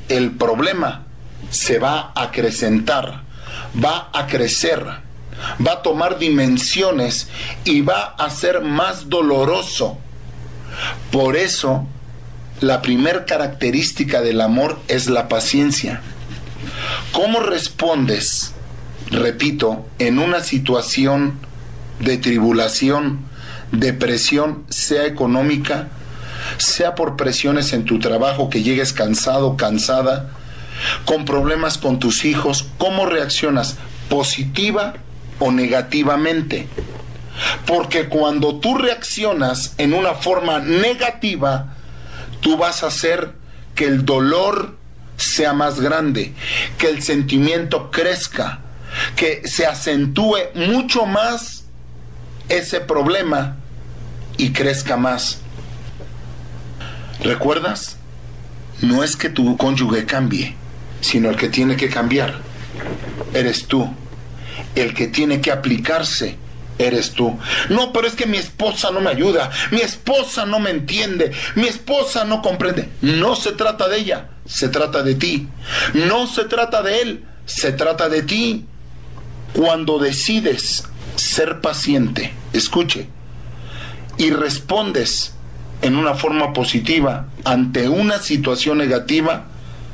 el problema se va a acrecentar, va a crecer, va a tomar dimensiones y va a ser más doloroso. Por eso, la primer característica del amor es la paciencia. ¿Cómo respondes, repito, en una situación de tribulación, depresión, sea económica, sea por presiones en tu trabajo, que llegues cansado, cansada, con problemas con tus hijos? ¿Cómo reaccionas? ¿Positiva o negativamente? Porque cuando tú reaccionas en una forma negativa, tú vas a hacer que el dolor sea más grande, que el sentimiento crezca, que se acentúe mucho más ese problema y crezca más. ¿Recuerdas? No es que tu cónyuge cambie, sino el que tiene que cambiar eres tú. El que tiene que aplicarse eres tú. No, pero es que mi esposa no me ayuda, mi esposa no me entiende, mi esposa no comprende. No se trata de ella, se trata de ti. No se trata de él, se trata de ti. Cuando decides ser paciente, escuche, y respondes en una forma positiva ante una situación negativa,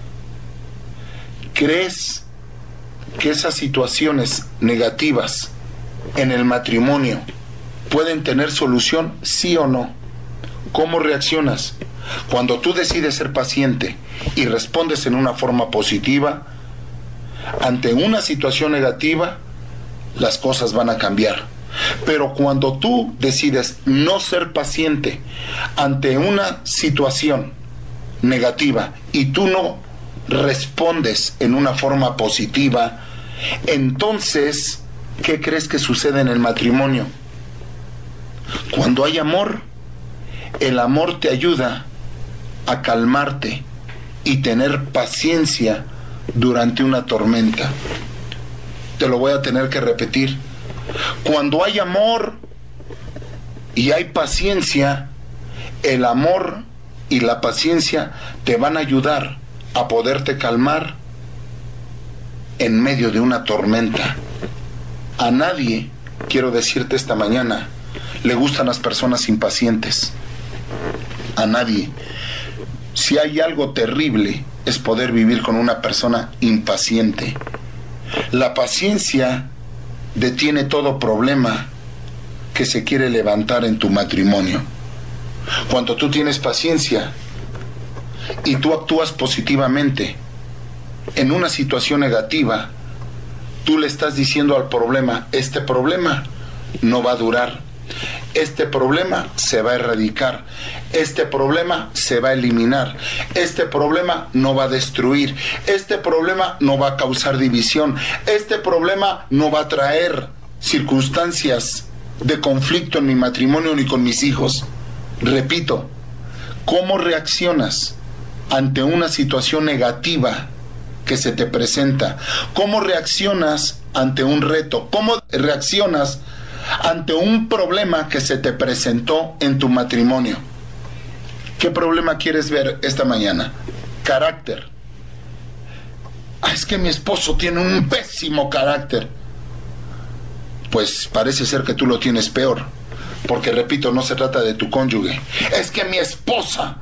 ¿crees que esas situaciones negativas en el matrimonio pueden tener solución, sí o no? ¿Cómo reaccionas? Cuando tú decides ser paciente y respondes en una forma positiva ante una situación negativa, las cosas van a cambiar. Pero cuando tú decides no ser paciente ante una situación negativa y tú no respondes en una forma positiva, entonces, ¿qué crees que sucede en el matrimonio? Cuando hay amor, el amor te ayuda a calmarte y tener paciencia durante una tormenta. Te lo voy a tener que repetir. Cuando hay amor y hay paciencia, el amor y la paciencia te van a ayudar a poderte calmar en medio de una tormenta. A nadie, quiero decirte esta mañana, le gustan las personas impacientes. A nadie. Si hay algo terrible, es poder vivir con una persona impaciente. La paciencia detiene todo problema que se quiere levantar en tu matrimonio. Cuando tú tienes paciencia y tú actúas positivamente en una situación negativa, tú le estás diciendo al problema: este problema no va a durar, este problema se va a erradicar, este problema se va a eliminar, este problema no va a destruir, este problema no va a causar división, este problema no va a traer circunstancias de conflicto en mi matrimonio ni con mis hijos. Repito, ¿cómo reaccionas ante una situación negativa que se te presenta? ¿Cómo reaccionas ante un reto? ¿Cómo reaccionas ante un problema que se te presentó en tu matrimonio? ¿Qué problema quieres ver esta mañana? Carácter. Es que mi esposo tiene un pésimo carácter. Pues parece ser que tú lo tienes peor, porque repito, no se trata de tu cónyuge. Es que mi esposa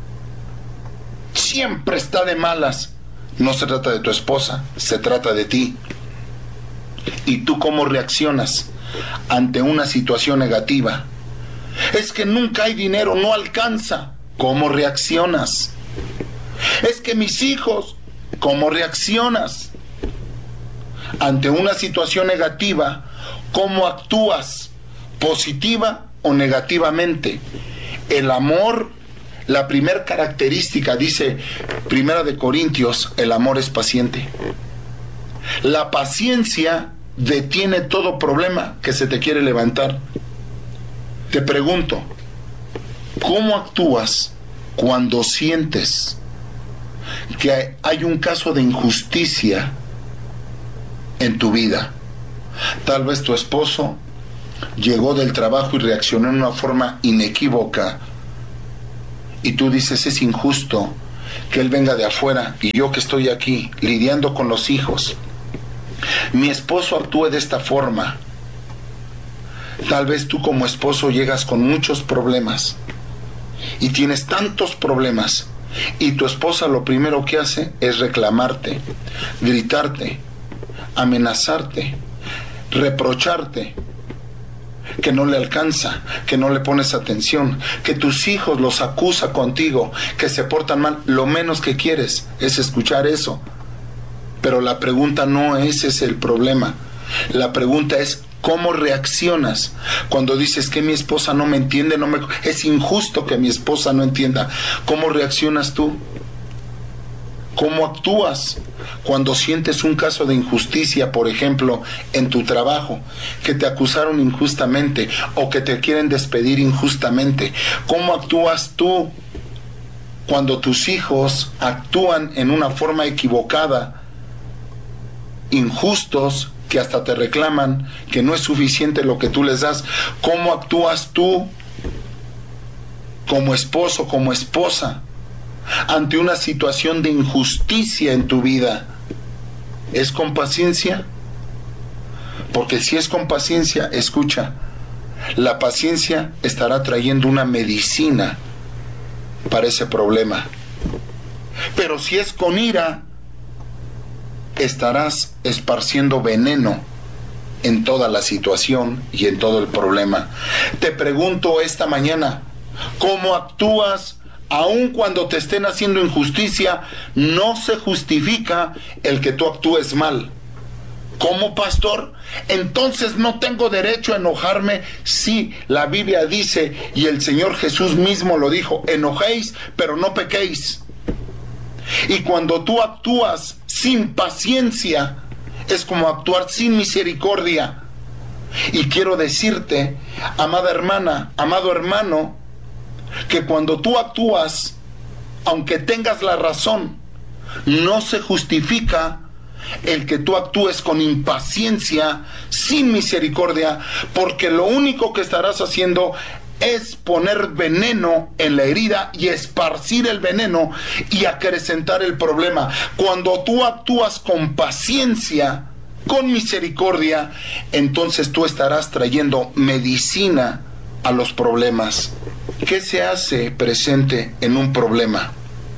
siempre está de malas. No se trata de tu esposa, se trata de ti. ¿Y tú cómo reaccionas ante una situación negativa? Es que nunca hay dinero, no alcanza. ¿Cómo reaccionas? Es que mis hijos, ¿cómo reaccionas? Ante una situación negativa, ¿cómo actúas? ¿Positiva o negativamente? El amor, la primera característica, dice 1 Corintios, el amor es paciente. La paciencia detiene todo problema que se te quiere levantar. Te pregunto, ¿cómo actúas cuando sientes que hay un caso de injusticia en tu vida? Tal vez tu esposo llegó del trabajo y reaccionó en una forma inequívoca y tú dices: es injusto que él venga de afuera y yo que estoy aquí lidiando con los hijos, mi esposo actúe de esta forma. Tal vez tú como esposo llegas con muchos problemas y tienes tantos problemas y tu esposa lo primero que hace es reclamarte, gritarte, amenazarte, reprocharte, que no le alcanza, que no le pones atención, que tus hijos los acusa contigo, que se portan mal. Lo menos que quieres es escuchar eso. Pero la pregunta no ese es el problema. La pregunta es ¿cómo reaccionas cuando dices que mi esposa no me entiende? Es injusto que mi esposa no entienda. ¿Cómo reaccionas tú? ¿Cómo actúas cuando sientes un caso de injusticia, por ejemplo, en tu trabajo, que te acusaron injustamente o que te quieren despedir injustamente? ¿Cómo actúas tú cuando tus hijos actúan en una forma equivocada, injustos, que hasta te reclaman que no es suficiente lo que tú les das? ¿Cómo actúas tú como esposo, como esposa, ante una situación de injusticia en tu vida? ¿Es con paciencia? Porque si es con paciencia, escucha, la paciencia estará trayendo una medicina para ese problema. Pero si es con ira, estarás esparciendo veneno en toda la situación y en todo el problema. Te pregunto esta mañana, ¿cómo actúas aun cuando te estén haciendo injusticia? No se justifica el que tú actúes mal. ¿Cómo, pastor? Entonces no tengo derecho a enojarme. Sí, la Biblia dice, y el Señor Jesús mismo lo dijo, enojéis, pero no pequéis. Y cuando tú actúas sin paciencia, es como actuar sin misericordia. Y quiero decirte, amada hermana, amado hermano, que cuando tú actúas, aunque tengas la razón, no se justifica el que tú actúes con impaciencia, sin misericordia, porque lo único que estarás haciendo es poner veneno en la herida y esparcir el veneno y acrecentar el problema. Cuando tú actúas con paciencia, con misericordia, entonces tú estarás trayendo medicina a los problemas. ¿Qué se hace presente en un problema?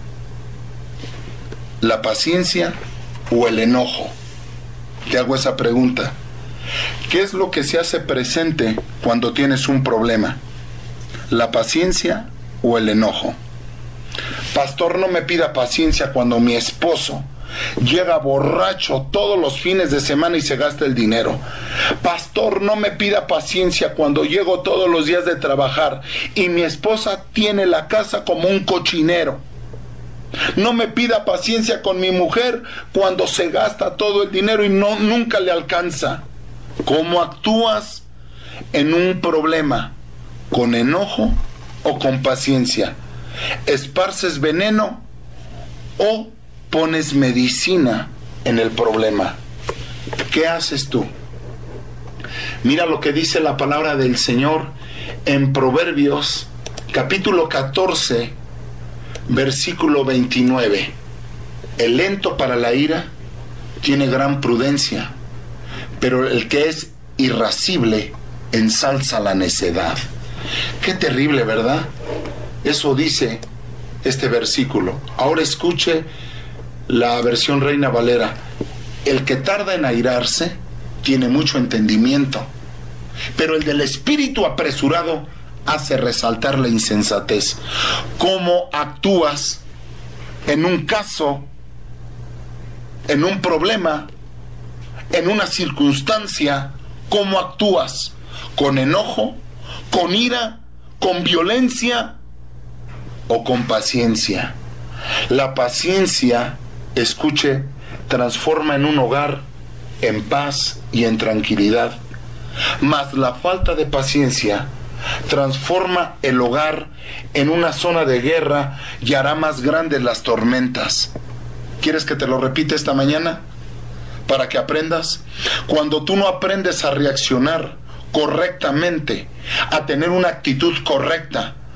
¿La paciencia o el enojo? Te hago esa pregunta. ¿Qué es lo que se hace presente cuando tienes un problema? ¿La paciencia o el enojo? Pastor, no me pida paciencia cuando mi esposo llega borracho todos los fines de semana y se gasta el dinero. Pastor, no me pida paciencia cuando llego todos los días de trabajar y mi esposa tiene la casa como un cochinero. No me pida paciencia con mi mujer cuando se gasta todo el dinero y nunca le alcanza. ¿Cómo actúas en un problema? ¿Con enojo o con paciencia? ¿Esparces veneno o pones medicina en el problema? ¿Qué haces tú? Mira lo que dice la palabra del Señor en Proverbios capítulo 14, versículo 29. El lento para la ira tiene gran prudencia, pero el que es irascible ensalza la necedad. Qué terrible, ¿verdad? Eso dice este versículo. Ahora escuche la versión Reina Valera. El que tarda en airarse tiene mucho entendimiento, pero el del espíritu apresurado hace resaltar la insensatez. ¿Cómo actúas en un caso, en un problema, en una circunstancia? ¿Cómo actúas? ¿Con enojo, con ira, con violencia o con paciencia? La paciencia, escuche, transforma en un hogar en paz y en tranquilidad. Mas la falta de paciencia transforma el hogar en una zona de guerra y hará más grandes las tormentas. ¿Quieres que te lo repita esta mañana? Para que aprendas. Cuando tú no aprendes a reaccionar correctamente, a tener una actitud correcta,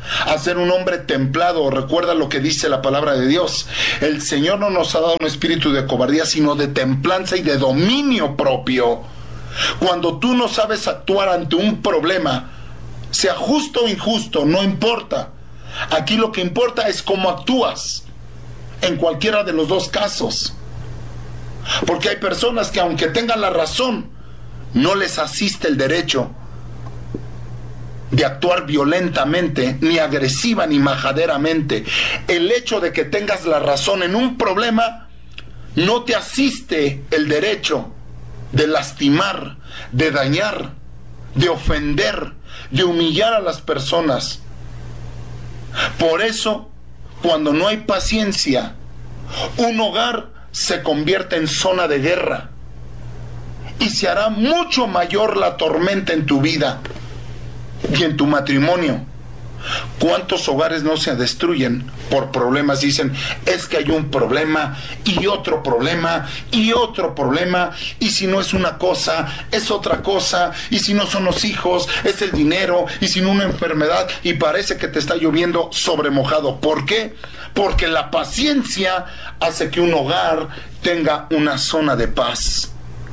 a ser un hombre templado. Recuerda lo que dice la palabra de Dios. El Señor no nos ha dado un espíritu de cobardía, sino de templanza y de dominio propio. Cuando tú no sabes actuar ante un problema, sea justo o injusto, no importa. Aquí lo que importa es cómo actúas en cualquiera de los dos casos. Porque hay personas que, aunque tengan la razón, no les asiste el derecho de actuar violentamente, ni agresiva, ni majaderamente. El hecho de que tengas la razón en un problema no te asiste el derecho de lastimar, de dañar, de ofender, de humillar a las personas. Por eso, cuando no hay paciencia, un hogar se convierte en zona de guerra y se hará mucho mayor la tormenta en tu vida y en tu matrimonio. ¿Cuántos hogares no se destruyen por problemas? Dicen, es que hay un problema y otro problema y otro problema, y si no es una cosa, es otra cosa, y si no son los hijos, es el dinero, y si no una enfermedad, y parece que te está lloviendo sobre mojado. ¿Por qué? Porque la paciencia hace que un hogar tenga una zona de paz,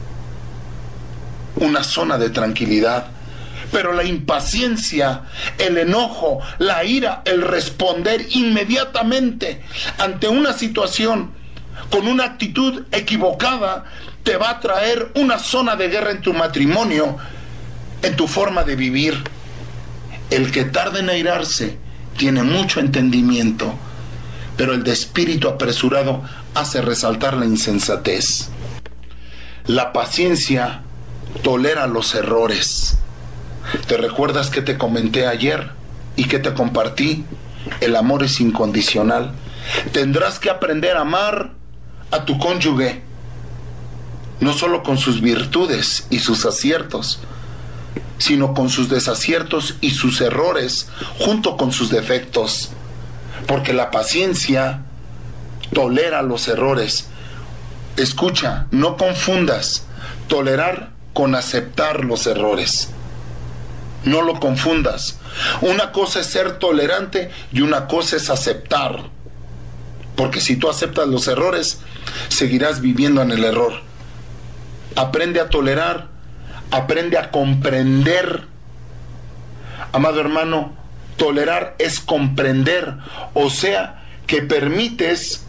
una zona de tranquilidad. Pero la impaciencia, el enojo, la ira, el responder inmediatamente ante una situación con una actitud equivocada, te va a traer una zona de guerra en tu matrimonio, en tu forma de vivir. El que tarda en airarse tiene mucho entendimiento, pero el de espíritu apresurado hace resaltar la insensatez. La paciencia tolera los errores. ¿Te recuerdas que te comenté ayer y que te compartí? El amor es incondicional. Tendrás que aprender a amar a tu cónyuge, no solo con sus virtudes y sus aciertos, sino con sus desaciertos y sus errores, junto con sus defectos. Porque la paciencia tolera los errores. Escucha, no confundas tolerar con aceptar los errores. No lo confundas. Una cosa es ser tolerante y una cosa es aceptar. Porque si tú aceptas los errores, seguirás viviendo en el error. Aprende a tolerar, aprende a comprender. Amado hermano, tolerar es comprender, o sea, que permites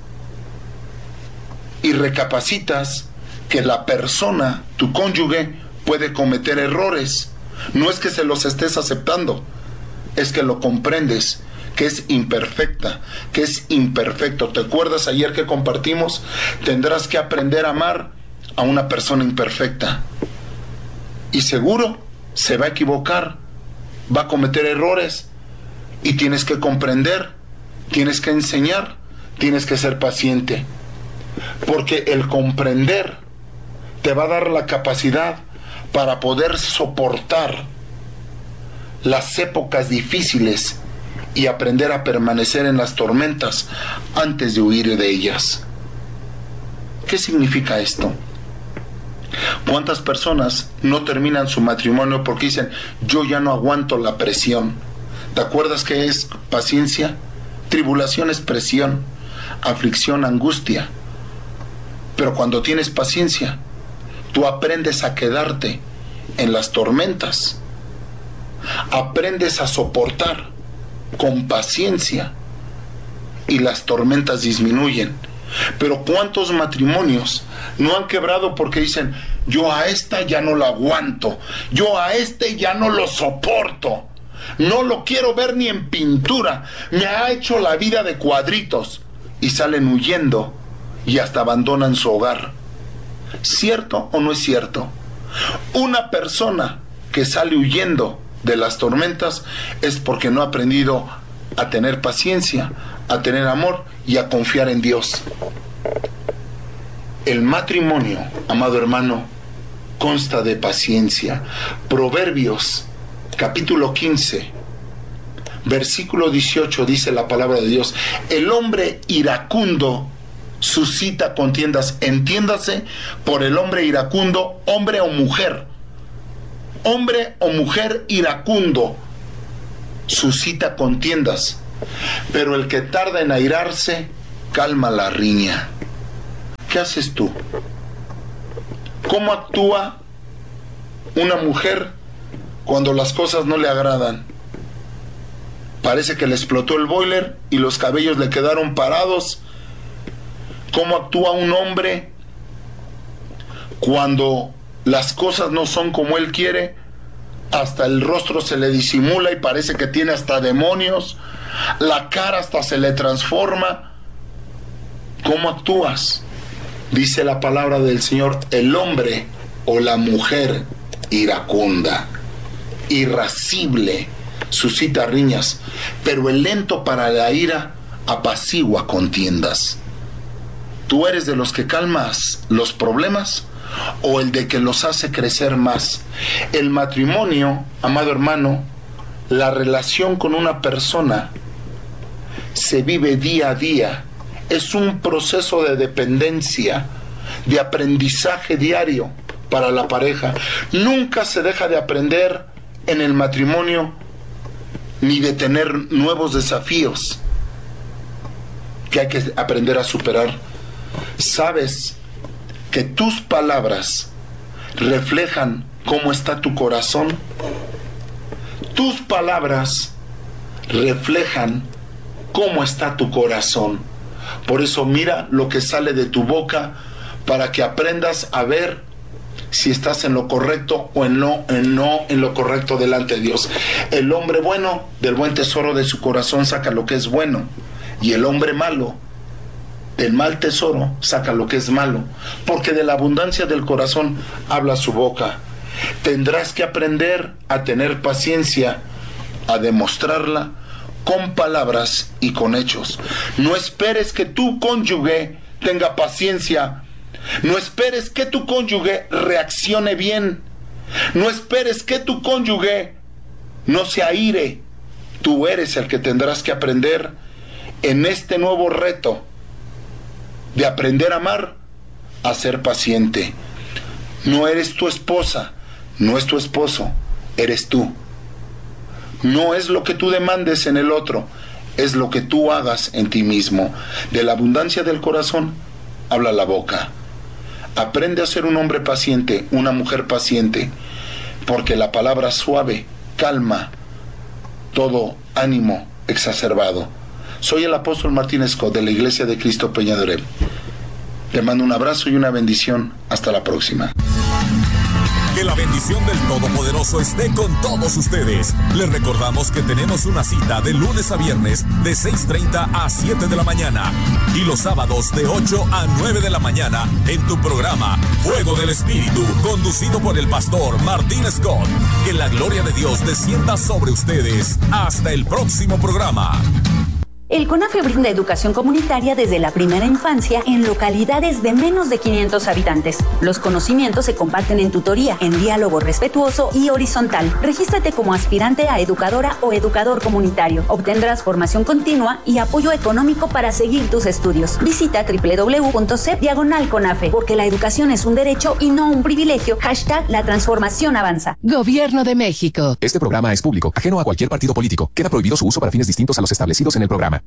y recapacitas que la persona, tu cónyuge, puede cometer errores. No es que se los estés aceptando, es que lo comprendes, que es imperfecta, que es imperfecto. ¿Te acuerdas ayer que compartimos? Tendrás que aprender a amar a una persona imperfecta. Y seguro se va a equivocar, va a cometer errores, y tienes que comprender, tienes que enseñar, tienes que ser paciente. Porque el comprender te va a dar la capacidad para poder soportar las épocas difíciles y aprender a permanecer en las tormentas antes de huir de ellas. ¿Qué significa esto? ¿Cuántas personas no terminan su matrimonio porque dicen, yo ya no aguanto la presión? ¿Te acuerdas qué es paciencia? Tribulación es presión, aflicción, angustia. Pero cuando tienes paciencia, tú aprendes a quedarte en las tormentas. Aprendes a soportar con paciencia y las tormentas disminuyen. Pero ¿cuántos matrimonios no han quebrado porque dicen, yo a esta ya no la aguanto, yo a este ya no lo soporto, no lo quiero ver ni en pintura, me ha hecho la vida de cuadritos, y salen huyendo y hasta abandonan su hogar? ¿Cierto o no es cierto? Una persona que sale huyendo de las tormentas es porque no ha aprendido a tener paciencia, a tener amor y a confiar en Dios. El matrimonio, amado hermano, consta de paciencia. Proverbios, capítulo 15, versículo 18, dice la palabra de Dios: el hombre iracundo suscita contiendas. Entiéndase por el hombre iracundo, hombre o mujer. Hombre o mujer iracundo. suscita contiendas, pero el que tarda en airarse calma la riña. ¿Qué haces tú? ¿Cómo actúa una mujer cuando las cosas no le agradan? Parece que le explotó el boiler y los cabellos le quedaron parados. ¿Cómo actúa un hombre cuando las cosas no son como él quiere? Hasta el rostro se le disimula y parece que tiene hasta demonios. La cara hasta se le transforma. ¿Cómo actúas? Dice la palabra del Señor: el hombre o la mujer iracunda, irascible, suscita riñas, pero el lento para la ira apacigua contiendas. ¿Tú eres de los que calmas los problemas o el de que los hace crecer más? El matrimonio, amado hermano, la relación con una persona se vive día a día. Es un proceso de dependencia, de aprendizaje diario para la pareja. Nunca se deja de aprender en el matrimonio ni de tener nuevos desafíos que hay que aprender a superar. ¿Sabes que tus palabras reflejan cómo está tu corazón? Tus palabras reflejan cómo está tu corazón. Por eso mira lo que sale de tu boca para que aprendas a ver si estás en lo correcto o en lo correcto delante de Dios. El hombre bueno del buen tesoro de su corazón saca lo que es bueno, y el hombre malo del mal tesoro saca lo que es malo, porque de la abundancia del corazón habla su boca. Tendrás que aprender a tener paciencia, a demostrarla con palabras y con hechos. No esperes que tu cónyuge tenga paciencia. No esperes que tu cónyuge reaccione bien. No esperes que tu cónyuge no se aire. Tú eres el que tendrás que aprender en este nuevo reto de aprender a amar, a ser paciente. No eres tu esposa, no es tu esposo, eres tú. No es lo que tú demandes en el otro, es lo que tú hagas en ti mismo. De la abundancia del corazón habla la boca. Aprende a ser un hombre paciente, una mujer paciente, porque la palabra suave calma todo ánimo exacerbado. Soy el apóstol Martín Scott de la Iglesia de Cristo Peñadorel. Te mando un abrazo y una bendición. Hasta la próxima. Que la bendición del Todopoderoso esté con todos ustedes. Les recordamos que tenemos una cita de lunes a viernes de 6:30 a 7 de la mañana y los sábados de 8 a 9 de la mañana en tu programa Fuego del Espíritu, conducido por el pastor Martín Scott. Que la gloria de Dios descienda sobre ustedes. Hasta el próximo programa. El CONAFE brinda educación comunitaria desde la primera infancia en localidades de menos de 500 habitantes. Los conocimientos se comparten en tutoría, en diálogo respetuoso y horizontal. Regístrate como aspirante a educadora o educador comunitario. Obtendrás formación continua y apoyo económico para seguir tus estudios. Visita www.cep/CONAFE, porque la educación es un derecho y no un privilegio. #La transformación avanza. Gobierno de México. Este programa es público, ajeno a cualquier partido político. Queda prohibido su uso para fines distintos a los establecidos en el programa.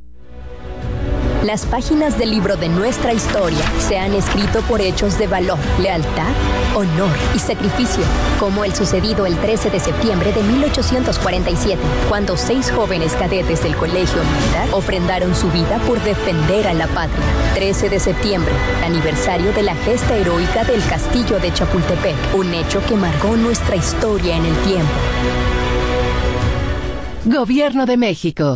Las páginas del libro de nuestra historia se han escrito por hechos de valor, lealtad, honor y sacrificio, como el sucedido el 13 de septiembre de 1847, cuando 6 jóvenes cadetes del Colegio Militar ofrendaron su vida por defender a la patria. 13 de septiembre, aniversario de la gesta heroica del Castillo de Chapultepec, un hecho que marcó nuestra historia en el tiempo. Gobierno de México.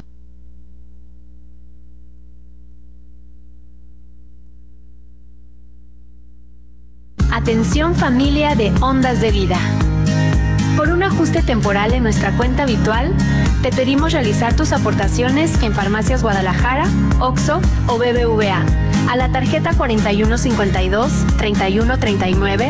Atención familia de Ondas de Vida. Por un ajuste temporal en nuestra cuenta habitual, te pedimos realizar tus aportaciones en Farmacias Guadalajara, OXXO o BBVA a la tarjeta 4152 3139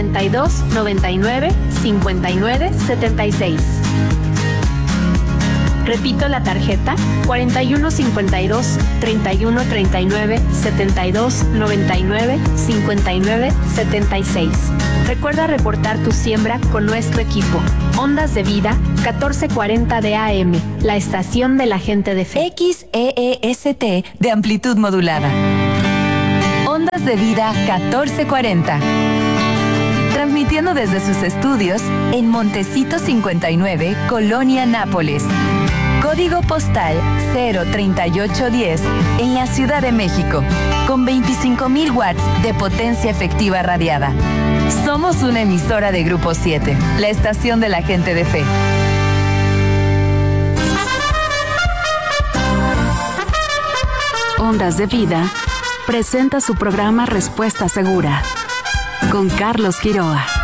7299 5976. Repito la tarjeta: 4152 3139 72 99 59 76. Recuerda reportar tu siembra con nuestro equipo. Ondas de Vida, 1440 de AM, la estación de la gente de fe. XEEST de amplitud modulada. Ondas de Vida 1440. Transmitiendo desde sus estudios en Montecito 59, Colonia Nápoles. Código postal 03810 en la Ciudad de México, con 25,000 watts de potencia efectiva radiada. Somos una emisora de Grupo 7, la estación de la gente de fe. Ondas de Vida presenta su programa Respuesta Segura con Carlos Quiroa.